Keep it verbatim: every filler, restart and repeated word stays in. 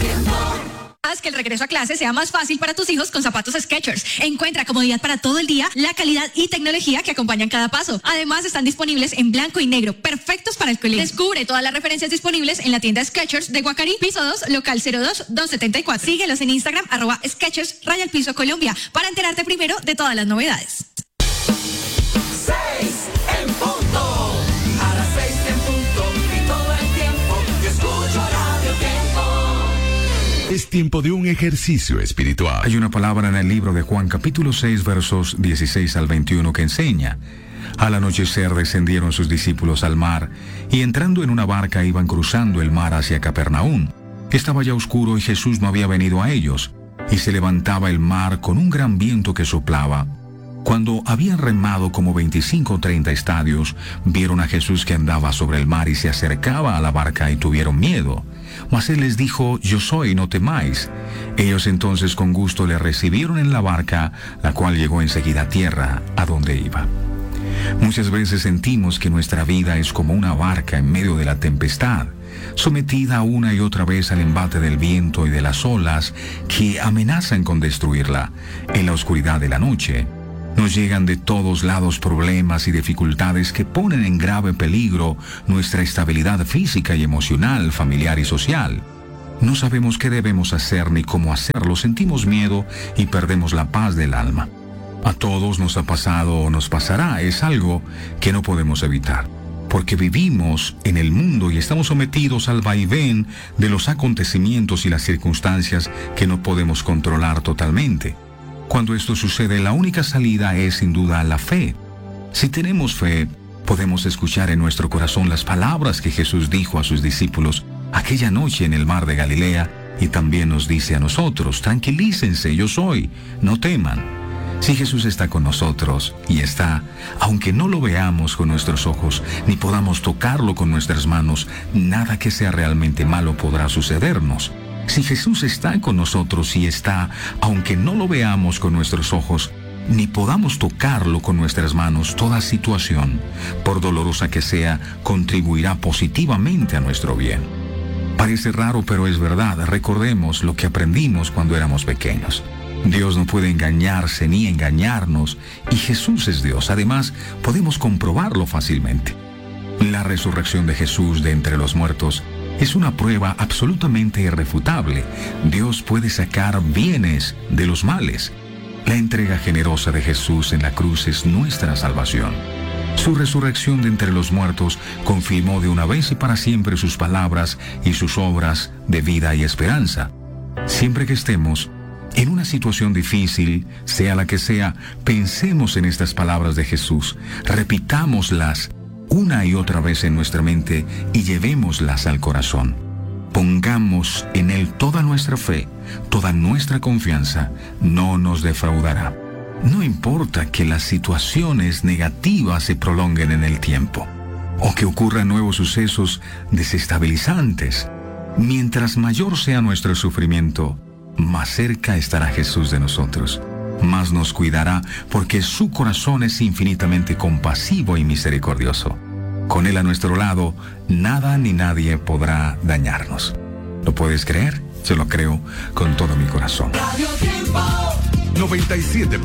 Haz que el regreso a clase sea más fácil para tus hijos con zapatos Skechers. Encuentra comodidad para todo el día, la calidad y tecnología que acompañan cada paso. Además, están disponibles en blanco y negro, perfectos para el colegio. Descubre todas las referencias disponibles en la tienda Skechers de Guacarí, piso dos, local cero dos dos setenta y cuatro. Síguelos en Instagram, arroba Skechers, raya al piso Colombia, para enterarte primero de todas las novedades. Seis en punto, a las seis en punto, y todo el tiempo, yo escucho Radio Tiempo. Es tiempo de un ejercicio espiritual. Hay una palabra en el libro de Juan capítulo seis versos dieciséis al veintiuno que enseña: al anochecer descendieron sus discípulos al mar, y entrando en una barca iban cruzando el mar hacia Capernaum. Estaba ya oscuro y Jesús no había venido a ellos, y se levantaba el mar con un gran viento que soplaba. Cuando habían remado como veinticinco o treinta estadios, vieron a Jesús que andaba sobre el mar y se acercaba a la barca y tuvieron miedo. Mas él les dijo: yo soy, no temáis. Ellos entonces con gusto le recibieron en la barca, la cual llegó enseguida a tierra, a donde iba. Muchas veces sentimos que nuestra vida es como una barca en medio de la tempestad, sometida una y otra vez al embate del viento y de las olas que amenazan con destruirla. En la oscuridad de la noche, nos llegan de todos lados problemas y dificultades que ponen en grave peligro nuestra estabilidad física y emocional, familiar y social. No sabemos qué debemos hacer ni cómo hacerlo, sentimos miedo y perdemos la paz del alma. A todos nos ha pasado o nos pasará, es algo que no podemos evitar, porque vivimos en el mundo y estamos sometidos al vaivén de los acontecimientos y las circunstancias que no podemos controlar totalmente. Cuando esto sucede, la única salida es sin duda la fe. Si tenemos fe, podemos escuchar en nuestro corazón las palabras que Jesús dijo a sus discípulos aquella noche en el mar de Galilea, y también nos dice a nosotros: tranquilícense, yo soy, no teman. Si Jesús está con nosotros, y está, aunque no lo veamos con nuestros ojos, ni podamos tocarlo con nuestras manos, nada que sea realmente malo podrá sucedernos. Si Jesús está con nosotros y está, aunque no lo veamos con nuestros ojos, ni podamos tocarlo con nuestras manos, toda situación, por dolorosa que sea, contribuirá positivamente a nuestro bien. Parece raro, pero es verdad. Recordemos lo que aprendimos cuando éramos pequeños. Dios no puede engañarse ni engañarnos, y Jesús es Dios. Además, podemos comprobarlo fácilmente. La resurrección de Jesús de entre los muertos es una prueba absolutamente irrefutable. Dios puede sacar bienes de los males. La entrega generosa de Jesús en la cruz es nuestra salvación. Su resurrección de entre los muertos confirmó de una vez y para siempre sus palabras y sus obras de vida y esperanza. Siempre que estemos en una situación difícil, sea la que sea, pensemos en estas palabras de Jesús, repitámoslas una y otra vez en nuestra mente y llevémoslas al corazón. Pongamos en Él toda nuestra fe, toda nuestra confianza, no nos defraudará. No importa que las situaciones negativas se prolonguen en el tiempo, o que ocurran nuevos sucesos desestabilizantes. Mientras mayor sea nuestro sufrimiento, más cerca estará Jesús de nosotros. Más nos cuidará, porque su corazón es infinitamente compasivo y misericordioso. Con Él a nuestro lado, nada ni nadie podrá dañarnos. ¿Lo puedes creer? Yo lo creo con todo mi corazón. noventa y siete